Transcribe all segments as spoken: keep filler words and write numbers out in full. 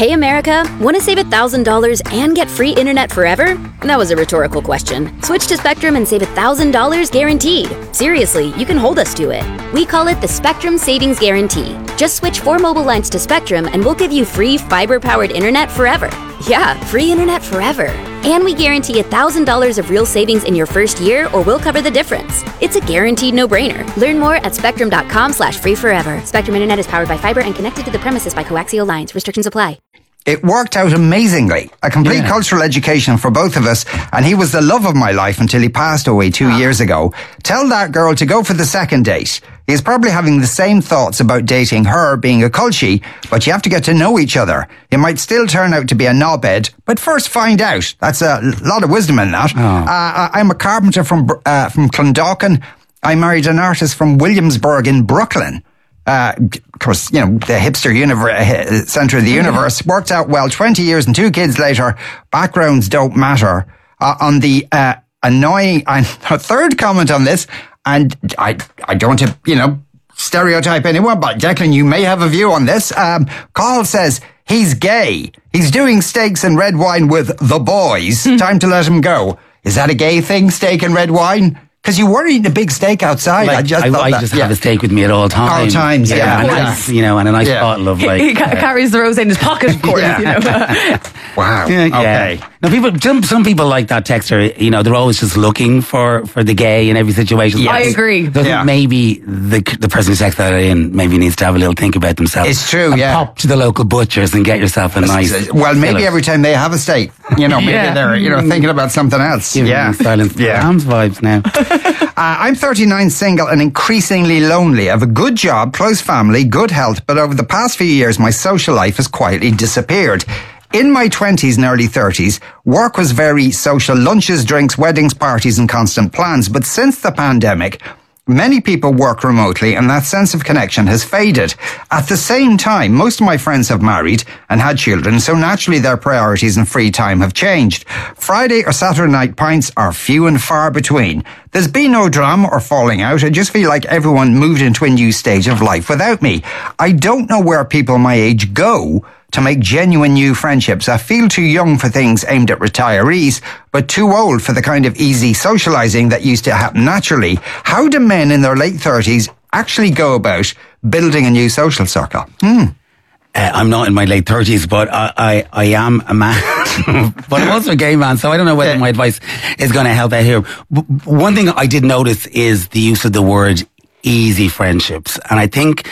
Hey America, want to save one thousand dollars and get free internet forever? That was a rhetorical question. Switch to Spectrum and save one thousand dollars guaranteed. Seriously, you can hold us to it. We call it the Spectrum Savings Guarantee. Just switch four mobile lines to Spectrum and we'll give you free fiber-powered internet forever. Yeah, free internet forever. And we guarantee one thousand dollars of real savings in your first year or we'll cover the difference. It's a guaranteed no-brainer. Learn more at spectrum.com slash free forever. Spectrum Internet is powered by fiber and connected to the premises by coaxial lines. Restrictions apply. It worked out amazingly. A complete yeah. cultural education for both of us, and he was the love of my life until he passed away two oh. years ago. Tell that girl to go for the second date. He's probably having the same thoughts about dating her, being a culture, but you have to get to know each other. He might still turn out to be a knobhead, but first find out. That's a lot of wisdom in that. Oh. Uh, I'm a carpenter from uh, from Clondalkin. I married an artist from Williamsburg in Brooklyn. Uh, of course, you know, the hipster universe, center of the universe. Worked out well. twenty years and two kids later, backgrounds don't matter. Uh, on the uh, annoying, and a third comment on this, and I, I don't, you know, stereotype anyone, but Declan, you may have a view on this. Um, Carl says he's gay. He's doing steaks and red wine with the boys. Time to let him go. Is that a gay thing, steak and red wine? Because you were eating a big steak outside. Like, I just, I, thought I that, just yeah. have a steak with me at all times. All times, yeah. yeah. And a nice, you know, and a nice yeah. bottle of like. He, he ca- uh, carries the rose in his pocket, of course. Yeah. You know? Wow. Yeah, okay. Yeah. Now, people, some, some people like that texter, you know, they're always just looking for, for the gay in every situation. Yes. I agree. Doesn't Yeah. maybe the the person who texted that in maybe needs to have a little think about themselves. It's true, and yeah. Pop to the local butchers and get yourself a nice. Well, maybe fillet. every time they have a steak, you know, maybe Yeah. they're, you know, thinking about something else. Giving Yeah. me Silence Yeah. Lambs vibes now. Uh, I'm thirty-nine, single and increasingly lonely. I have a good job, close family, good health, but over the past few years, my social life has quietly disappeared. In my twenties and early thirties, work was very social: lunches, drinks, weddings, parties and constant plans. But since the pandemic, many people work remotely and that sense of connection has faded. At the same time, most of my friends have married and had children, so naturally their priorities and free time have changed. Friday or Saturday night pints are few and far between. There's been no drama or falling out. I just feel like everyone moved into a new stage of life without me. I don't know where people my age go to make genuine new friendships. I feel too young for things aimed at retirees, but too old for the kind of easy socializing that used to happen naturally. How do men in their late thirties actually go about building a new social circle? Hmm. Uh, I'm not in my late thirties, but I, I, I am a man. But I'm also a gay man, so I don't know whether my advice is going to help out here. B- one thing I did notice is the use of the word easy friendships. And I think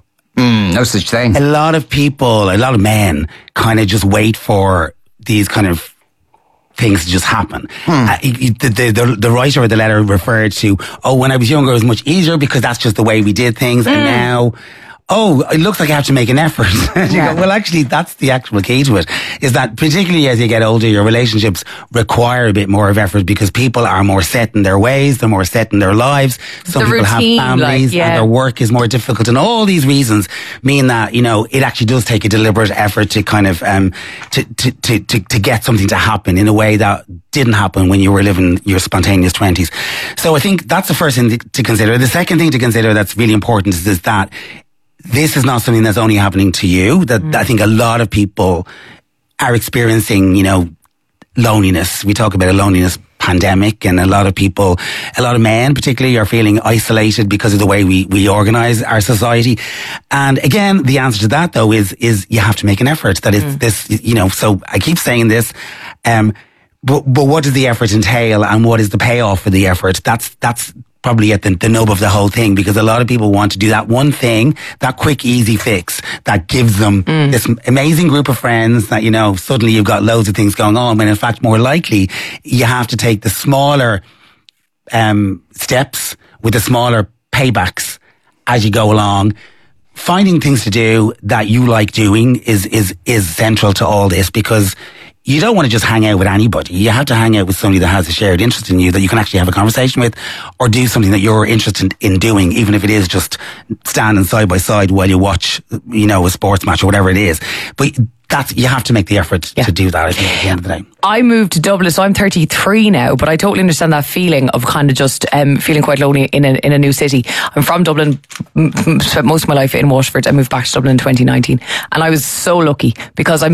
Mm, no such thing. a lot of people, a lot of men kind of just wait for these kind of things to just happen. Hmm. Uh, the, the, the, the writer of the letter referred to, oh, when I was younger it was much easier because that's just the way we did things. Mm. And now, oh, it looks like I have to make an effort. you Yeah. go, well, actually, that's the actual key to it, is that particularly as you get older, your relationships require a bit more of effort because people are more set in their ways, they're more set in their lives. Some The people routine, have families like, yeah. and their work is more difficult. And all these reasons mean that, you know, it actually does take a deliberate effort to kind of, um, to, to, to, to, to get something to happen in a way that didn't happen when you were living your spontaneous twenties. So I think that's the first thing to, to consider. The second thing to consider that's really important is, is that this is not something that's only happening to you. That mm. I think a lot of people are experiencing, you know, loneliness. We talk about a loneliness pandemic, and a lot of people, a lot of men particularly, are feeling isolated because of the way we, we organise our society. And again, the answer to that though is, is you have to make an effort. That is mm. this, you know, so I keep saying this, um, but, but what does the effort entail and what is the payoff for the effort? That's, that's, probably at the, the nub of the whole thing, because a lot of people want to do that one thing, that quick, easy fix that gives them mm. this amazing group of friends that, you know, suddenly you've got loads of things going on, when in fact, more likely, you have to take the smaller um, steps with the smaller paybacks as you go along. Finding things to do that you like doing is, is, is central to all this, because you don't want to just hang out with anybody. You have to hang out with somebody that has a shared interest in you that you can actually have a conversation with, or do something that you're interested in doing, even if it is just standing side by side while you watch, you know, a sports match or whatever it is. But that's, you have to make the effort yeah. to do that, I think, at the end of the day. I moved to Dublin, so I'm thirty-three now, but I totally understand that feeling of kind of just um, feeling quite lonely in a, in a new city. I'm from Dublin, m- m- spent most of my life in Waterford. I moved back to Dublin in twenty nineteen, and I was so lucky because I